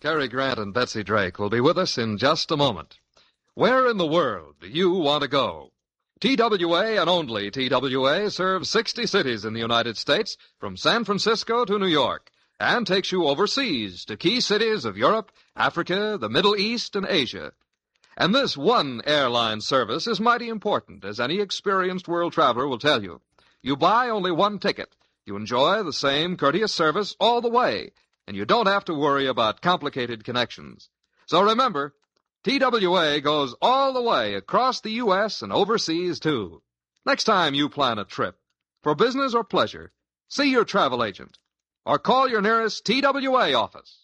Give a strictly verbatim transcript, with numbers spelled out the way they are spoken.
Cary Grant and Betsy Drake will be with us in just a moment. Where in the world do you want to go? T W A and only T W A serves sixty cities in the United States, from San Francisco to New York, and takes you overseas to key cities of Europe, Africa, the Middle East, and Asia. And this one airline service is mighty important, as any experienced world traveler will tell you. You buy only one ticket. You enjoy the same courteous service all the way, and you don't have to worry about complicated connections. So remember, T W A goes all the way across the U S and overseas, too. Next time you plan a trip, for business or pleasure, see your travel agent, or call your nearest T W A office.